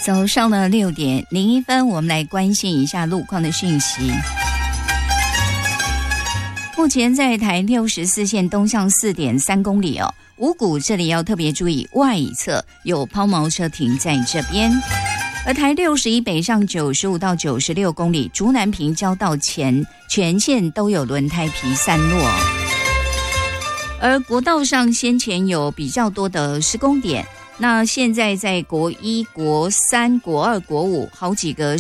早上的6点01分，我们来关心一下路况的讯息。目前在台64线东向 4.3 公里五股这里要特别注意，外侧有抛锚车停在这边。而台61北上95到96公里，竹南平交道前全线都有轮胎皮散落。而国道上先前有比较多的施工点，那现在在国1、国3、国2、国5好几个